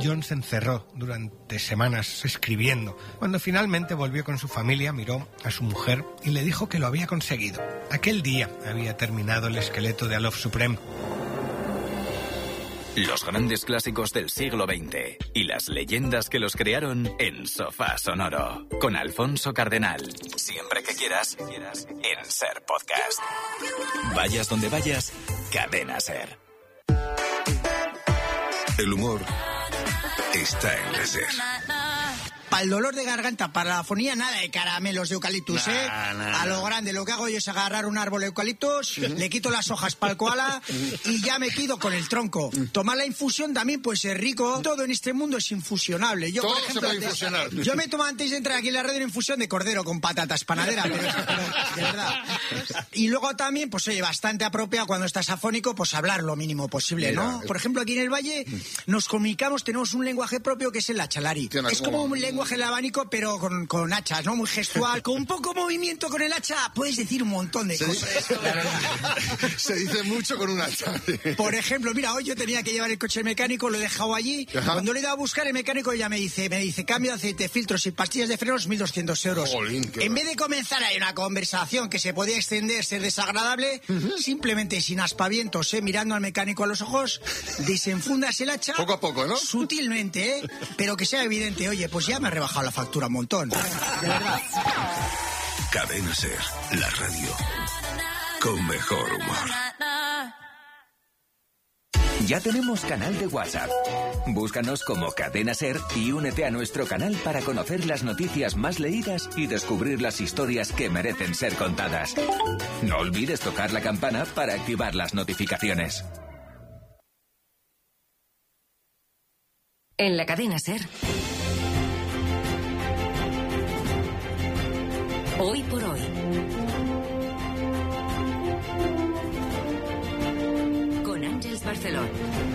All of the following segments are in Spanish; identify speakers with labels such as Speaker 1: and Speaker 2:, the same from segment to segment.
Speaker 1: John se encerró durante semanas escribiendo. Cuando finalmente volvió con su familia, miró a su mujer y le dijo que lo había conseguido. Aquel día había terminado el esqueleto de Aloft Supreme.
Speaker 2: Los grandes clásicos del siglo XX y las leyendas que los crearon en Sofá Sonoro. Con Alfonso Cardenal. Siempre que quieras, en Ser Podcast. Vayas donde vayas, Cadena Ser.
Speaker 3: El humor está en la Ser.
Speaker 4: Para el dolor de garganta, para la afonía, nada de caramelos de eucaliptus, A lo grande, lo que hago yo es agarrar un árbol de eucaliptus, le quito las hojas para el koala y ya me quedo con el tronco. Tomar la infusión también puede ser rico. Todo en este mundo es infusionable. Yo,
Speaker 5: todo
Speaker 4: por ejemplo,
Speaker 5: se puede infusionar.
Speaker 4: Yo me tomo antes de entrar aquí en la radio una infusión de cordero con patatas panadera, pero de verdad. Y luego también, pues oye, bastante apropiado cuando estás afónico, pues hablar lo mínimo posible, ¿no? Por ejemplo, aquí en el Valle nos comunicamos, tenemos un lenguaje propio que es el hachalari. Es como un lenguaje el abanico, pero con hachas, ¿no? Muy gestual. Con un poco movimiento con el hacha puedes decir un montón de cosas.
Speaker 5: Se dice mucho con un hacha.
Speaker 4: Por ejemplo, mira, hoy yo tenía que llevar el coche mecánico, lo he dejado allí. Ajá. Cuando lo he ido a buscar, el mecánico ya me dice, cambio de aceite, filtros y pastillas de frenos, 1.200 euros.
Speaker 5: Jolín,
Speaker 4: en vez de comenzar ahí una conversación que se podía extender, ser desagradable, simplemente sin aspavientos, mirando al mecánico a los ojos, desenfundas el hacha.
Speaker 5: Poco a poco, ¿no?
Speaker 4: Sutilmente, pero que sea evidente. Oye, pues ya me he bajado la factura un montón. De verdad.
Speaker 3: Cadena Ser, la radio con mejor humor.
Speaker 2: Ya tenemos canal de WhatsApp. Búscanos como Cadena Ser y únete a nuestro canal para conocer las noticias más leídas y descubrir las historias que merecen ser contadas. No olvides tocar la campana para activar las notificaciones.
Speaker 6: En la Cadena Ser. Hoy por hoy. Con Ángeles Barceló.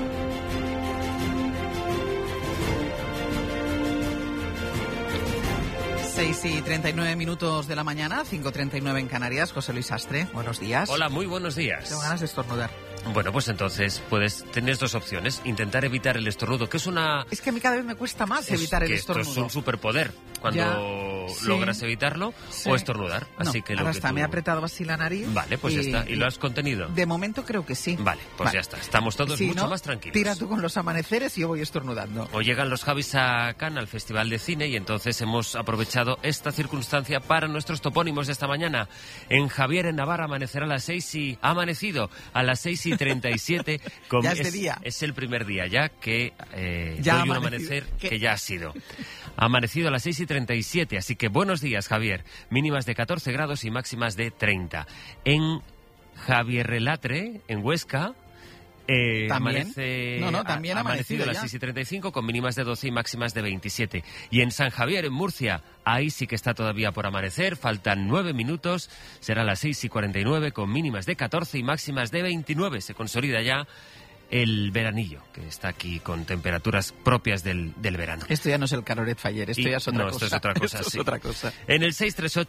Speaker 7: Seis y 39 minutos de la mañana, 5:39 en Canarias. José Luis Astre, buenos días.
Speaker 8: Hola, muy buenos días.
Speaker 7: Tengo ganas de estornudar.
Speaker 8: Bueno, pues entonces tienes dos opciones. Intentar evitar el estornudo, que es una...
Speaker 7: Es que a mí cada vez me cuesta más evitar el estornudo.
Speaker 8: Esto es un superpoder cuando logras evitarlo o estornudar. Así que
Speaker 7: ahora está, me he apretado así la nariz.
Speaker 8: Vale, pues ya está. ¿Y lo has contenido?
Speaker 7: De momento creo que sí.
Speaker 8: Vale, pues ya está. Estamos todos mucho más tranquilos.
Speaker 7: Tira tú con los amaneceres y yo voy estornudando.
Speaker 8: Hoy llegan los Javis a Cannes, al Festival de Cine, y entonces hemos aprovechado esta circunstancia para nuestros topónimos de esta mañana. En Javier, en Navarra, amanecerá a las 6 ha amanecido a las 6:37.
Speaker 7: Ya es de día.
Speaker 8: Es el primer día ya que
Speaker 7: ya
Speaker 8: hoy un amanecer que ya ha sido. Ha amanecido a las 6:37, así que buenos días, Javier. Mínimas de 14 grados y máximas de 30. En Javierrelatre, en Huesca,
Speaker 7: ¿también?
Speaker 8: También ha amanecido a las 6:35 con mínimas de 12 y máximas de 27. Y en San Javier, en Murcia, ahí sí que está todavía por amanecer, faltan 9 minutos, será a las 6:49 con mínimas de 14 y máximas de 29. Se consolida ya el veranillo, que está aquí con temperaturas propias del verano.
Speaker 7: Esto ya no es el Caroret Faller, esto ya es otra cosa.
Speaker 8: Esto es otra cosa,
Speaker 7: esto
Speaker 8: sí.
Speaker 7: es otra cosa.
Speaker 8: En el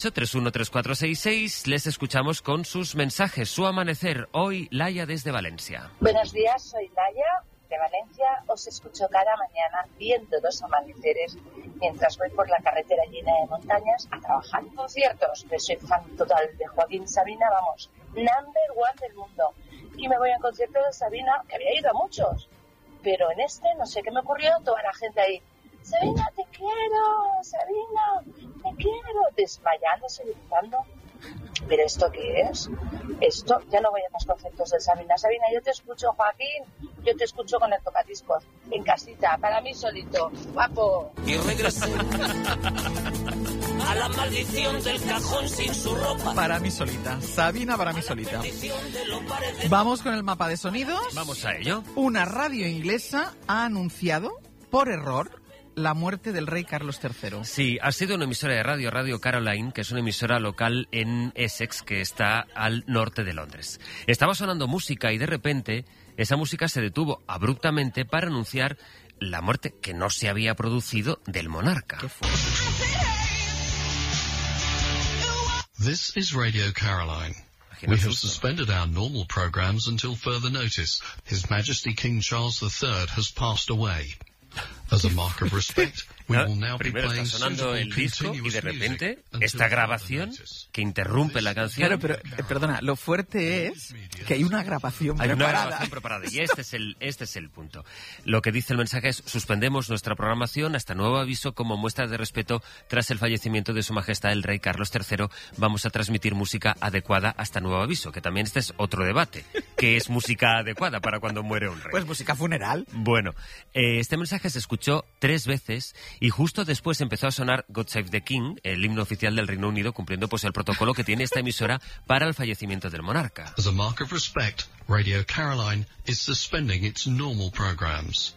Speaker 8: 638-313466 les escuchamos con sus mensajes. Su amanecer, hoy Laia desde Valencia.
Speaker 9: Buenos días, soy Laia de Valencia. Os escucho cada mañana viendo los amaneceres mientras voy por la carretera llena de montañas a trabajar. Conciertos, que soy fan total de Joaquín Sabina, vamos, number one del mundo. Y me voy a un concierto de Sabina, que había ido a muchos, pero en este no sé qué me ocurrió, toda la gente ahí, Sabina, te quiero, Sabina, te quiero, desmayándose, gritando. ¿Pero esto qué es? Esto, ya no voy a más conciertos de Sabina. Sabina, yo te escucho, Joaquín, yo te escucho con el tocadiscos, en casita, para mí solito, guapo.
Speaker 10: Y regresé a la maldición del cajón sin su ropa.
Speaker 7: Para mí solita, Sabina para mí solita. Vamos con el mapa de sonidos.
Speaker 8: Vamos a ello.
Speaker 7: Una radio inglesa ha anunciado, por error, la muerte del rey Carlos III.
Speaker 8: Sí, ha sido una emisora de radio, Radio Caroline, que es una emisora local en Essex, que está al norte de Londres. Estaba sonando música y de repente esa música se detuvo abruptamente para anunciar la muerte que no se había producido del monarca.
Speaker 7: ¿Qué fue?
Speaker 11: This is Radio Caroline. We have suspended our normal programs until further notice. His Majesty King Charles III has passed away. As a mark of respect, we will now be
Speaker 8: Primero está
Speaker 11: playing
Speaker 8: sonando el
Speaker 11: suitable
Speaker 8: disco y
Speaker 11: continuous
Speaker 8: de repente
Speaker 11: music until
Speaker 8: esta
Speaker 11: further
Speaker 8: grabación
Speaker 11: notice.
Speaker 8: que interrumpe la canción.
Speaker 7: Claro, pero perdona, lo fuerte es que hay una grabación
Speaker 8: Hay una
Speaker 7: preparada.
Speaker 8: grabación preparada y este es el punto. Lo que dice el mensaje es: suspendemos nuestra programación hasta nuevo aviso como muestra de respeto tras el fallecimiento de Su Majestad el Rey Carlos III. Vamos a transmitir música adecuada hasta nuevo aviso, que también este es otro debate. ¿Qué es música adecuada para cuando muere un rey?
Speaker 7: Pues música funeral.
Speaker 8: Bueno, este mensaje se escuchó 3 veces y justo después empezó a sonar God Save the King, el himno oficial del Reino Unido, cumpliendo pues el protocolo que tiene esta emisora para el fallecimiento del monarca.
Speaker 11: As a mark of respect, Radio Caroline is suspending its normal programs.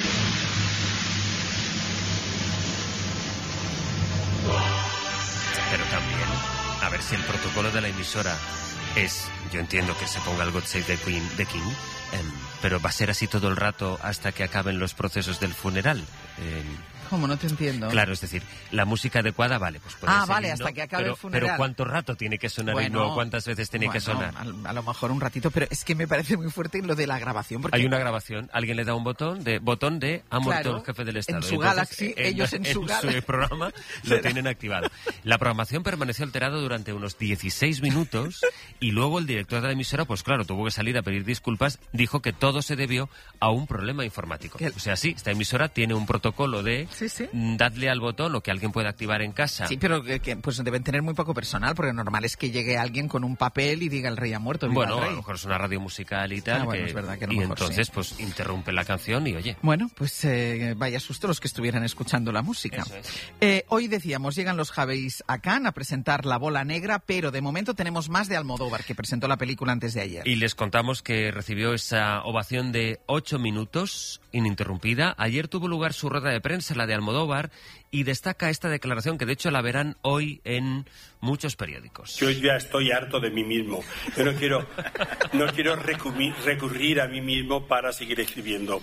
Speaker 8: Pero también, a ver si el protocolo de la emisora es, yo entiendo que se ponga el God Save the King, pero va a ser así todo el rato hasta que acaben los procesos del funeral.
Speaker 7: ¿Cómo? No te entiendo.
Speaker 8: Claro, es decir, la música adecuada, vale, pues puede ser
Speaker 7: vale,
Speaker 8: himno,
Speaker 7: hasta que acabe
Speaker 8: pero,
Speaker 7: el funeral.
Speaker 8: Pero ¿cuánto rato tiene que sonar el himno? ¿Cuántas veces tiene que sonar?
Speaker 7: A lo mejor un ratito, pero es que me parece muy fuerte lo de la grabación. Porque
Speaker 8: Hay una grabación, alguien le da un botón de ha muerto
Speaker 7: Claro,
Speaker 8: el jefe del Estado.
Speaker 7: en su
Speaker 8: Entonces,
Speaker 7: Galaxy, ellos en su Galaxy.
Speaker 8: programa lo tienen activado. La programación permaneció alterada durante unos 16 minutos y luego el director de la emisora, pues claro, tuvo que salir a pedir disculpas, dijo que todo se debió a un problema informático. O sea, sí, esta emisora tiene un protocolo de dadle al botón o que alguien pueda activar en casa.
Speaker 7: Sí, pero que pues deben tener muy poco personal, porque normal es que llegue alguien con un papel y diga el rey ha muerto. Viva
Speaker 8: Bueno,
Speaker 7: el
Speaker 8: a
Speaker 7: rey.
Speaker 8: lo mejor es una radio musical y tal,
Speaker 7: bueno, es verdad que a lo
Speaker 8: y
Speaker 7: mejor
Speaker 8: entonces
Speaker 7: sí.
Speaker 8: pues interrumpe la canción y oye.
Speaker 7: Bueno, pues vaya susto los que estuvieran escuchando la música.
Speaker 8: Eso es.
Speaker 7: Hoy decíamos, llegan los Javeis a Cannes a presentar La Bola Negra, pero de momento tenemos más de Almodóvar, que presentó la película antes de ayer.
Speaker 8: Y les contamos que recibió esa ovación de 8 minutos ininterrumpida. Ayer tuvo lugar su rueda de prensa, la de Almodóvar, y destaca esta declaración que de hecho la verán hoy en muchos periódicos.
Speaker 12: Yo ya estoy harto de mí mismo. Yo no quiero recurrir a mí mismo para seguir escribiendo.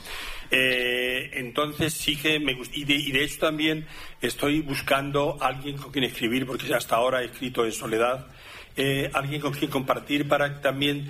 Speaker 12: Entonces sí que me gusta. Y de hecho también estoy buscando a alguien con quien escribir, porque hasta ahora he escrito en soledad. Alguien con quien compartir para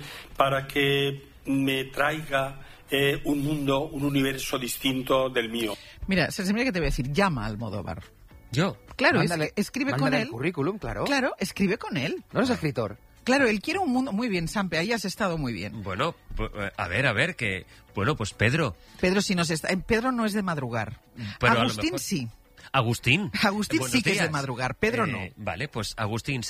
Speaker 12: que me traiga un mundo, un universo distinto del mío.
Speaker 7: Mira, Sergio, mira que te voy a decir, llama a Almodóvar.
Speaker 8: ¿Yo?
Speaker 7: Claro,
Speaker 13: Mándale,
Speaker 7: escribe con
Speaker 13: mándale
Speaker 7: él.
Speaker 13: el currículum, claro.
Speaker 7: Claro, escribe con él.
Speaker 13: No es escritor.
Speaker 7: Claro, él quiere un mundo... Muy bien, Sampe, ahí has estado muy bien.
Speaker 8: Bueno, a ver, que... Bueno, pues Pedro.
Speaker 7: Pedro, si nos está... Pedro no es de madrugar.
Speaker 8: Pero
Speaker 7: Agustín
Speaker 8: a lo mejor...
Speaker 7: sí.
Speaker 8: Agustín.
Speaker 7: Agustín
Speaker 8: Buenos
Speaker 7: sí que es de
Speaker 8: días.
Speaker 7: madrugar, Pedro no.
Speaker 8: Vale, pues Agustín,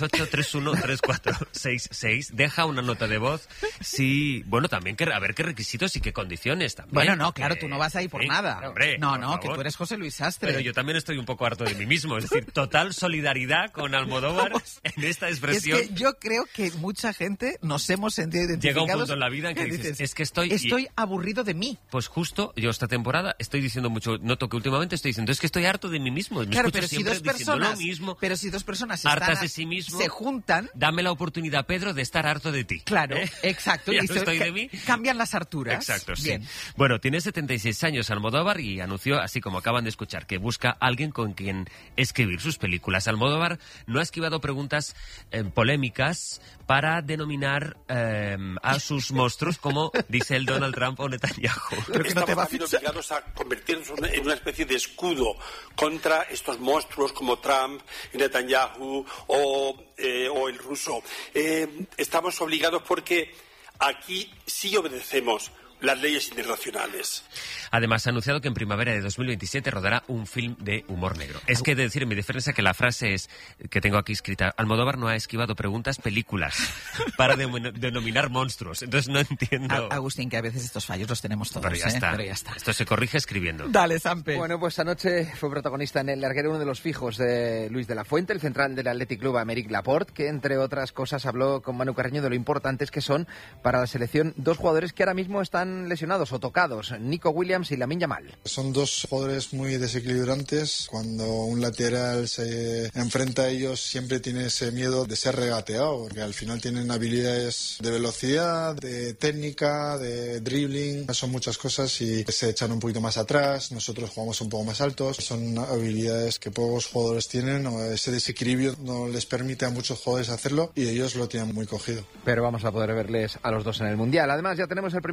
Speaker 8: 638-313466. Deja una nota de voz. Sí, bueno, también a ver qué requisitos y qué condiciones también.
Speaker 7: Bueno, no, claro, tú no vas ahí por nada.
Speaker 8: Hombre,
Speaker 7: no,
Speaker 8: por
Speaker 7: no,
Speaker 8: favor.
Speaker 7: que tú eres José Luis Sastre.
Speaker 8: Pero yo también estoy un poco harto de mí mismo. Es decir, total solidaridad con Almodóvar en esta expresión.
Speaker 7: Es que yo creo que mucha gente nos hemos sentido identificados.
Speaker 8: Llega un punto en la vida en que dices, es que
Speaker 7: estoy aburrido de mí.
Speaker 8: Pues justo, yo esta temporada estoy diciendo mucho, noto que últimamente estoy diciendo, es que estoy harto de mí mismo. Me
Speaker 7: Claro,
Speaker 8: escucho siempre diciendo lo mismo.
Speaker 7: Pero si dos personas
Speaker 8: hartas de sí mismo,
Speaker 7: se juntan,
Speaker 8: dame la oportunidad, Pedro, de estar harto de ti.
Speaker 7: Claro, exacto.
Speaker 8: Ya
Speaker 7: y
Speaker 8: no estoy de mí.
Speaker 7: Cambian las harturas.
Speaker 8: Exacto,
Speaker 7: Bien.
Speaker 8: sí. Bueno, tiene 76 años Almodóvar y anunció, así como acaban de escuchar, que busca a alguien con quien escribir sus películas. Almodóvar no ha esquivado preguntas polémicas para denominar a sus monstruos como dice el Donald Trump o Netanyahu.
Speaker 12: Estamos obligados a convertirnos en una especie de escudo contra estos monstruos como Trump, Netanyahu o el ruso. Estamos obligados porque aquí sí obedecemos las leyes internacionales.
Speaker 8: Además, ha anunciado que en primavera de 2027 rodará un film de humor negro. Es que he de decir en mi defensa que la frase es, que tengo aquí escrita, Almodóvar no ha esquivado preguntas, películas, para denominar monstruos. Entonces no entiendo...
Speaker 7: Agustín, que a veces estos fallos los tenemos todos.
Speaker 8: Pero ya está.
Speaker 7: Pero ya está.
Speaker 8: Esto se corrige escribiendo.
Speaker 7: Dale, Sampe.
Speaker 13: Bueno, pues anoche fue protagonista en el larguero uno de los fijos de Luis de la Fuente, el central del Athletic Club, Aymeric Laporte, que entre otras cosas habló con Manu Carreño de lo importantes que son para la selección dos jugadores que ahora mismo están lesionados o tocados, Nico Williams y Lamine Yamal.
Speaker 14: Son dos jugadores muy desequilibrantes. Cuando un lateral se enfrenta a ellos siempre tiene ese miedo de ser regateado, porque al final tienen habilidades de velocidad, de técnica, de dribbling. Son muchas cosas y se echan un poquito más atrás. Nosotros jugamos un poco más altos. Son habilidades que pocos jugadores tienen. Ese desequilibrio no les permite a muchos jugadores hacerlo y ellos lo tienen muy cogido.
Speaker 13: Pero vamos a poder verles a los dos en el Mundial. Además, ya tenemos el primer campeón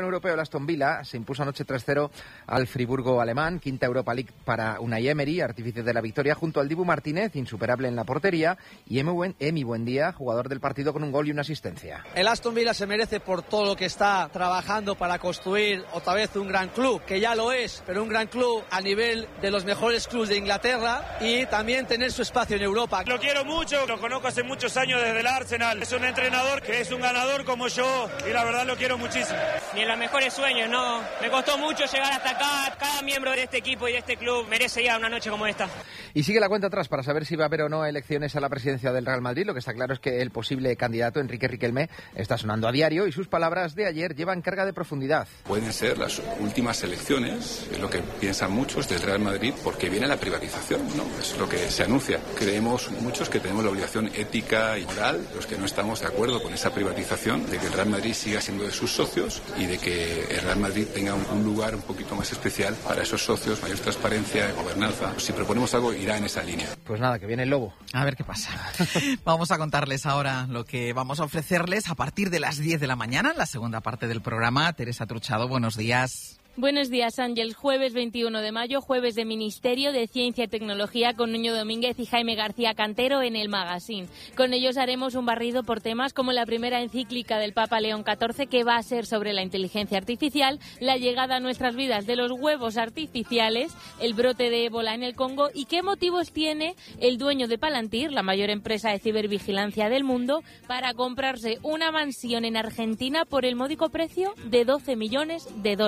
Speaker 13: europeo, el Aston Villa se impuso anoche 3-0 al Friburgo alemán, quinta Europa League para Unai Emery, artífice de la victoria, junto al Dibu Martínez, insuperable en la portería, y Emi Buendía, jugador del partido con un gol y una asistencia.
Speaker 15: El Aston Villa se merece por todo lo que está trabajando para construir otra vez un gran club, que ya lo es, pero un gran club a nivel de los mejores clubes de Inglaterra y también tener su espacio en Europa.
Speaker 16: Lo quiero mucho, lo conozco hace muchos años desde el Arsenal. Es un entrenador que es un ganador como yo y la verdad lo quiero muchísimo.
Speaker 17: Ni en los mejores sueños, no. Me costó mucho llegar hasta acá. Cada miembro de este equipo y de este club merece ya una noche como esta.
Speaker 13: Y sigue la cuenta atrás para saber si va a haber o no elecciones a la presidencia del Real Madrid. Lo que está claro es que el posible candidato, Enrique Riquelme, está sonando a diario y sus palabras de ayer llevan carga de profundidad.
Speaker 18: Pueden ser las últimas elecciones, es lo que piensan muchos del Real Madrid, porque viene la privatización, ¿no? Es lo que se anuncia. Creemos muchos que tenemos la obligación ética y moral, los que no estamos de acuerdo con esa privatización, de que el Real Madrid siga siendo de sus socios y de que el Real Madrid tenga un lugar un poquito más especial para esos socios, mayor transparencia, gobernanza. Si proponemos algo, irá en esa línea.
Speaker 13: Pues nada, que viene el lobo.
Speaker 7: A ver qué pasa. Vamos a contarles ahora lo que vamos a ofrecerles a partir de las 10 de la mañana, en la segunda parte del programa. Teresa Truchado, buenos días.
Speaker 19: Buenos días, Ángel. Jueves 21 de mayo, jueves de Ministerio de Ciencia y Tecnología con Nuño Domínguez y Jaime García Cantero en el Magazine. Con ellos haremos un barrido por temas como la primera encíclica del Papa León XIV, que va a ser sobre la inteligencia artificial, la llegada a nuestras vidas de los huevos artificiales, el brote de ébola en el Congo y qué motivos tiene el dueño de Palantir, la mayor empresa de cibervigilancia del mundo, para comprarse una mansión en Argentina por el módico precio de $12 millones.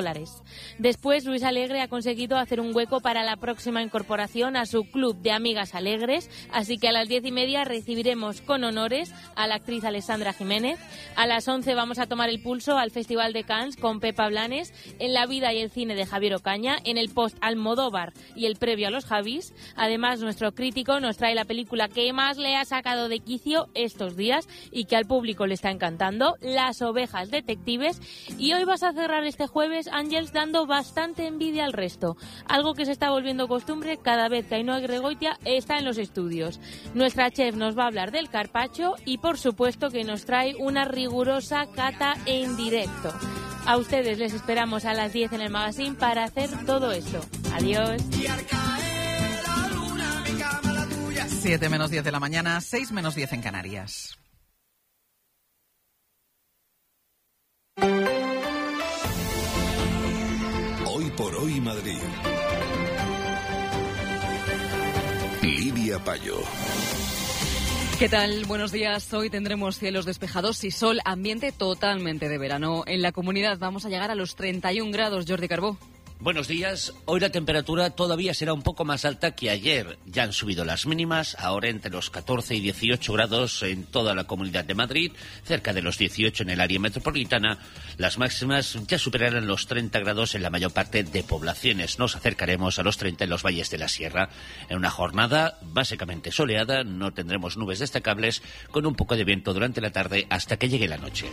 Speaker 19: Después, Luis Alegre ha conseguido hacer un hueco para la próxima incorporación a su club de amigas alegres, así que a las 10:30 recibiremos con honores a la actriz Alessandra Jiménez. A las 11 vamos a tomar el pulso al Festival de Cannes con Pepa Blanes, en la vida y el cine de Javier Ocaña, en el post Almodóvar y el previo a los Javis. Además, nuestro crítico nos trae la película que más le ha sacado de quicio estos días y que al público le está encantando, Las ovejas detectives. Y hoy vas a cerrar este jueves, Ángels, dando bastante envidia al resto, algo que se está volviendo costumbre cada vez que Ainhoa Gregoitia está en los estudios. Nuestra chef nos va a hablar del carpaccio y por supuesto que nos trae una rigurosa cata en directo. A ustedes les esperamos a las 10 en el Magazine para hacer todo esto. Adiós.
Speaker 7: 7 menos 10 de la mañana, 6 menos 10 en Canarias.
Speaker 3: Hoy por hoy Madrid. Lidia Payo.
Speaker 20: ¿Qué tal? Buenos días. Hoy tendremos cielos despejados y sol, ambiente totalmente de verano. En la comunidad vamos a llegar a los 31 grados, Jordi Carbó.
Speaker 21: Buenos días. Hoy la temperatura todavía será un poco más alta que ayer. Ya han subido las mínimas, ahora entre los 14 y 18 grados en toda la Comunidad de Madrid, cerca de los 18 en el área metropolitana. Las máximas ya superarán los 30 grados en la mayor parte de poblaciones. Nos acercaremos a los 30 en los valles de la Sierra. En una jornada básicamente soleada, no tendremos nubes destacables, con un poco de viento durante la tarde hasta que llegue la noche.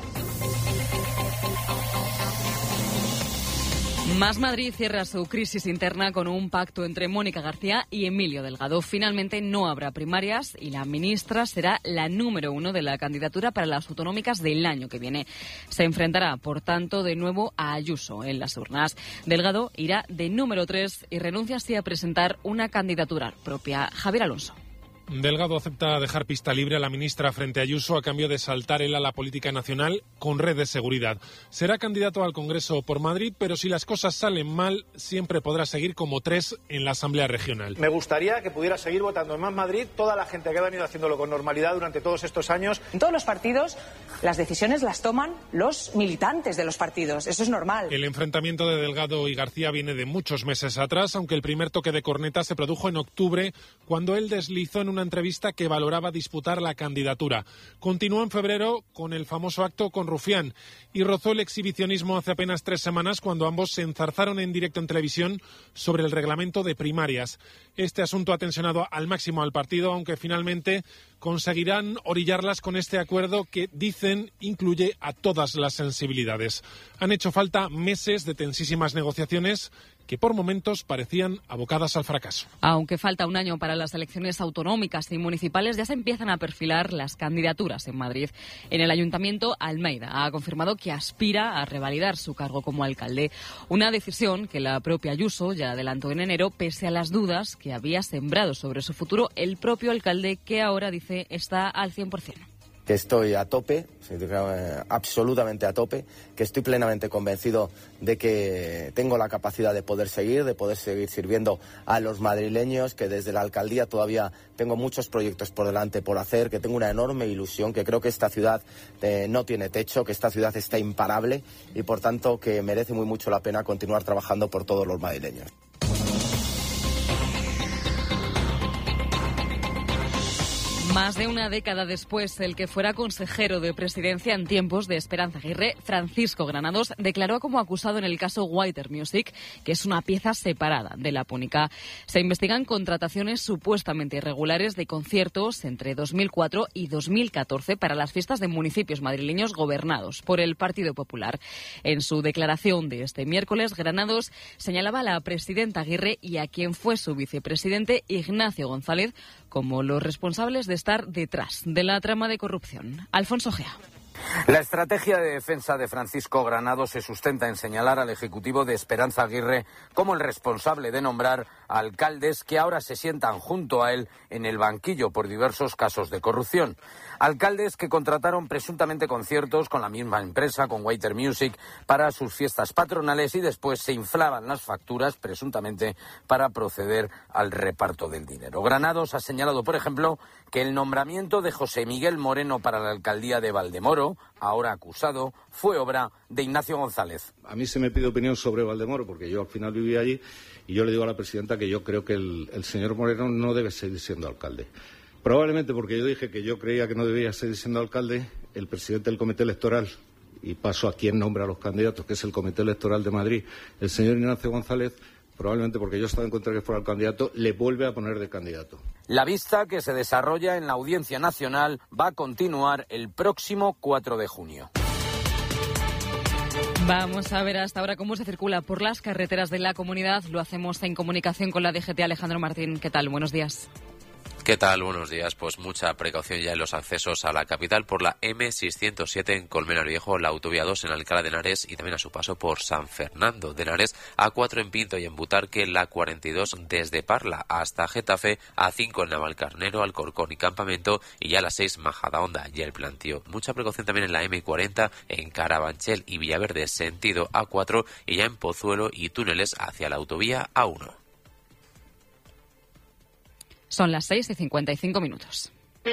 Speaker 20: Más Madrid cierra su crisis interna con un pacto entre Mónica García y Emilio Delgado. Finalmente no habrá primarias y la ministra será la número 1 de la candidatura para las autonómicas del año que viene. Se enfrentará, por tanto, de nuevo a Ayuso en las urnas. Delgado irá de número 3 y renuncia así a presentar una candidatura propia. Javier Alonso.
Speaker 22: Delgado acepta dejar pista libre a la ministra frente a Ayuso a cambio de saltar él a la política nacional con red de seguridad. Será candidato al Congreso por Madrid, pero si las cosas salen mal, siempre podrá seguir como 3 en la Asamblea Regional.
Speaker 23: Me gustaría que pudiera seguir votando en Más Madrid toda la gente que ha venido haciéndolo con normalidad durante todos estos años.
Speaker 24: En todos los partidos, las decisiones las toman los militantes de los partidos. Eso es normal.
Speaker 22: El enfrentamiento de Delgado y García viene de muchos meses atrás, aunque el primer toque de corneta se produjo en octubre, cuando él deslizó en una entrevista que valoraba disputar la candidatura. Continuó en febrero con el famoso acto con Rufián y rozó el exhibicionismo hace apenas 3 semanas cuando ambos se enzarzaron en directo en televisión sobre el reglamento de primarias. Este asunto ha tensionado al máximo al partido, aunque finalmente conseguirán orillarlas con este acuerdo que, dicen, incluye a todas las sensibilidades. Han hecho falta meses de tensísimas negociaciones que por momentos parecían abocadas al fracaso.
Speaker 20: Aunque falta un año para las elecciones autonómicas y municipales, ya se empiezan a perfilar las candidaturas en Madrid. En el Ayuntamiento, Almeida ha confirmado que aspira a revalidar su cargo como alcalde. Una decisión que la propia Ayuso ya adelantó en enero, pese a las dudas que había sembrado sobre su futuro el propio alcalde, que ahora dice está al 100%.
Speaker 1: Que estoy a tope, absolutamente a tope, que estoy plenamente convencido de que tengo la capacidad de poder seguir sirviendo a los madrileños, que desde la alcaldía todavía tengo muchos proyectos por delante por hacer, que tengo una enorme ilusión, que creo que esta ciudad no tiene techo, que esta ciudad está imparable y por tanto que merece muy mucho la pena continuar trabajando por todos los madrileños.
Speaker 20: Más de una década después, el que fuera consejero de presidencia en tiempos de Esperanza Aguirre, Francisco Granados, declaró como acusado en el caso Whiter Music, que es una pieza separada de la Púnica. Se investigan contrataciones supuestamente irregulares de conciertos entre 2004 y 2014 para las fiestas de municipios madrileños gobernados por el Partido Popular. En su declaración de este miércoles, Granados señalaba a la presidenta Aguirre y a quien fue su vicepresidente, Ignacio González, como los responsables de estar detrás de la trama de corrupción. Alfonso Gea.
Speaker 2: La estrategia de defensa de Francisco Granados se sustenta en señalar al ejecutivo de Esperanza Aguirre como el responsable de nombrar a alcaldes que ahora se sientan junto a él en el banquillo por diversos casos de corrupción. Alcaldes que contrataron presuntamente conciertos con la misma empresa, con Whiter Music, para sus fiestas patronales y después se inflaban las facturas presuntamente para proceder al reparto del dinero. Granados ha señalado, por ejemplo, que el nombramiento de José Miguel Moreno para la alcaldía de Valdemoro, ahora acusado, fue obra de Ignacio González.
Speaker 4: A mí se me pide opinión sobre Valdemoro porque yo al final viví allí y yo le digo a la presidenta que yo creo que el señor Moreno no debe seguir siendo alcalde. Probablemente porque yo dije que yo creía que no debía seguir siendo alcalde, el presidente del Comité Electoral, y paso a quien nombra a los candidatos, que es el Comité Electoral de Madrid, el señor Ignacio González, probablemente porque yo estaba en contra de que fuera el candidato, le vuelve a poner de candidato.
Speaker 2: La vista que se desarrolla en la Audiencia Nacional va a continuar el próximo 4 de junio.
Speaker 20: Vamos a ver hasta ahora cómo se circula por las carreteras de la comunidad. Lo hacemos en comunicación con la DGT. Alejandro Martín, ¿qué tal? Buenos días.
Speaker 5: ¿Qué tal? Buenos días. Pues mucha precaución ya en los accesos a la capital por la M607 en Colmenar Viejo, la autovía 2 en Alcalá de Henares y también a su paso por San Fernando de Henares, A4 en Pinto y en Butarque, la 42 desde Parla hasta Getafe, A5 en Navalcarnero, Alcorcón y Campamento y ya la 6 Majadahonda y el Plantío. Mucha precaución también en la M40 en Carabanchel y Villaverde sentido A4 y ya en Pozuelo y túneles hacia la autovía A1.
Speaker 20: Son las 6:55.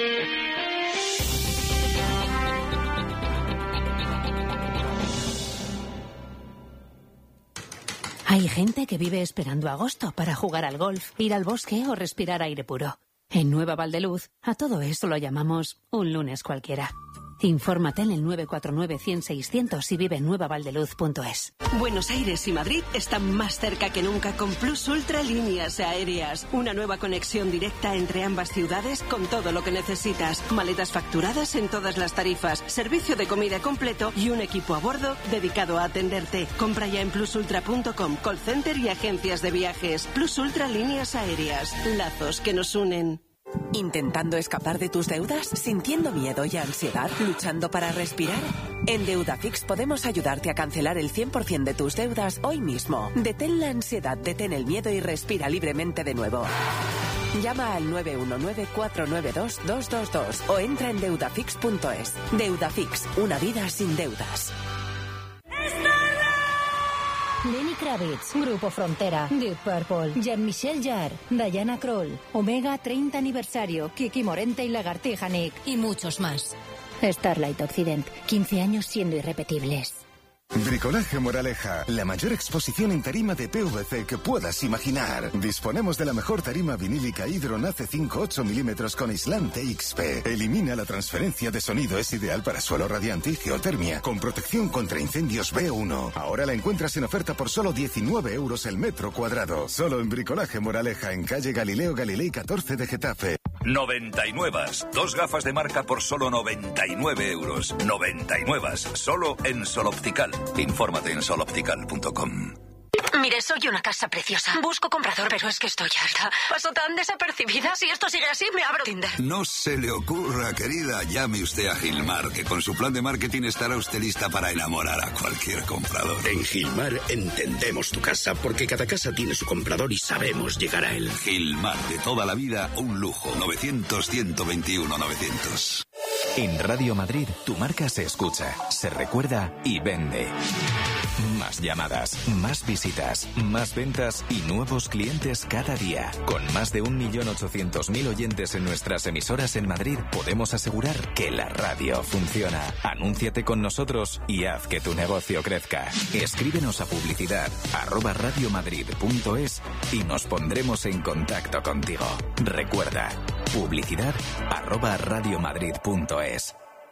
Speaker 25: Hay gente que vive esperando agosto para jugar al golf, ir al bosque o respirar aire puro. En Nueva Valdeluz, a todo eso lo llamamos un lunes cualquiera. Infórmate en el 949-100-600 y vive en nuevavaldeluz.es.
Speaker 26: Buenos Aires y Madrid están más cerca que nunca con Plus Ultra Líneas Aéreas. Una nueva conexión directa entre ambas ciudades con todo lo que necesitas. Maletas facturadas en todas las tarifas, servicio de comida completo y un equipo a bordo dedicado a atenderte. Compra ya en plusultra.com, call center y agencias de viajes. Plus Ultra Líneas Aéreas. Lazos que nos unen.
Speaker 27: ¿Intentando escapar de tus deudas? ¿Sintiendo miedo y ansiedad? ¿Luchando para respirar? En Deudafix podemos ayudarte a cancelar el 100% de tus deudas hoy mismo. Detén la ansiedad, detén el miedo y respira libremente de nuevo. Llama al 919-492-222 o entra en deudafix.es. Deudafix, una vida sin deudas.
Speaker 25: Lenny Kravitz, Grupo Frontera, Deep Purple, Jean-Michel Jarre, Diana Kroll, Omega 30 aniversario, Kiki Morente y Lagartija Nick y muchos más. Starlight Occident, 15 años siendo irrepetibles.
Speaker 28: Bricolaje Moraleja, la mayor exposición en tarima de PVC que puedas imaginar. Disponemos de la mejor tarima vinílica Hydron AC5 8 milímetros con aislante XP. Elimina la transferencia de sonido, es ideal para suelo radiante y geotermia, con protección contra incendios B1. Ahora la encuentras en oferta por solo 19 euros el metro cuadrado. Solo en Bricolaje Moraleja, en calle Galileo Galilei 14 de Getafe.
Speaker 3: 99. 2 gafas de marca por solo 99 euros. 99. Solo en Sol Optical. Infórmate en soloptical.com.
Speaker 27: Mire, soy una casa preciosa. Busco comprador, pero es que estoy harta. Paso tan desapercibida. Si esto sigue así, me abro Tinder.
Speaker 3: No se le ocurra, querida. Llame usted a Gilmar, que con su plan de marketing estará usted lista para enamorar a cualquier comprador.
Speaker 6: En Gilmar entendemos tu casa, porque cada casa tiene su comprador y sabemos llegar a él.
Speaker 3: Gilmar, de toda la vida, un lujo. 900-121-900.
Speaker 8: En Radio Madrid, tu marca se escucha, se recuerda y vende. Más llamadas, más visitas, más ventas y nuevos clientes cada día. Con más de 1.800.000 oyentes en nuestras emisoras en Madrid, podemos asegurar que la radio funciona. Anúnciate con nosotros y haz que tu negocio crezca. Escríbenos a publicidad@radiomadrid.es y nos pondremos en contacto contigo. Recuerda, publicidad@radiomadrid.es.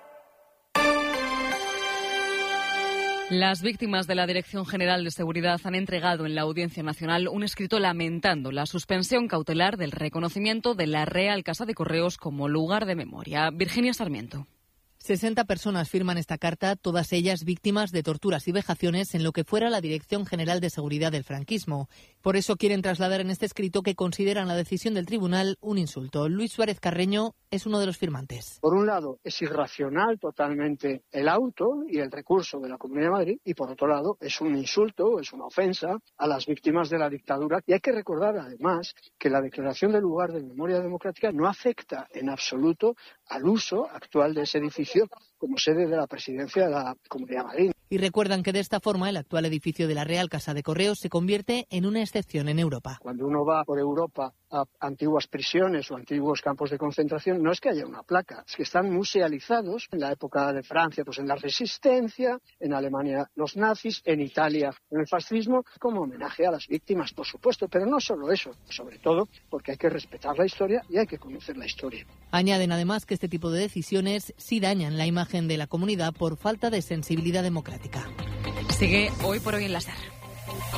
Speaker 20: Las víctimas de la Dirección General de Seguridad han entregado en la Audiencia Nacional un escrito lamentando la suspensión cautelar del reconocimiento de la Real Casa de Correos como lugar de memoria. Virginia Sarmiento.
Speaker 9: 60 personas firman esta carta, todas ellas víctimas de torturas y vejaciones en lo que fuera la Dirección General de Seguridad del franquismo. Por eso quieren trasladar en este escrito que consideran la decisión del tribunal un insulto. Luis Suárez Carreño es uno de los firmantes.
Speaker 10: Por un lado, es irracional totalmente el auto y el recurso de la Comunidad de Madrid, y por otro lado, es un insulto, es una ofensa a las víctimas de la dictadura. Y hay que recordar, además, que la declaración del lugar de memoria democrática no afecta en absoluto al uso actual de ese edificio como sede de la presidencia de la Comunidad de Madrid.
Speaker 9: Y recuerdan que de esta forma el actual edificio de la Real Casa de Correos se convierte en una excepción en Europa.
Speaker 10: Cuando uno va por Europa a antiguas prisiones o antiguos campos de concentración, no es que haya una placa, es que están musealizados en la época de Francia, pues en la Resistencia, en Alemania los nazis, en Italia en el fascismo, como homenaje a las víctimas, por supuesto, pero no solo eso, sobre todo porque hay que respetar la historia y hay que conocer la historia.
Speaker 9: Añaden además que este tipo de decisiones sí dañan la imagen de la comunidad por falta de sensibilidad democrática.
Speaker 20: Sigue Hoy por Hoy en la SER.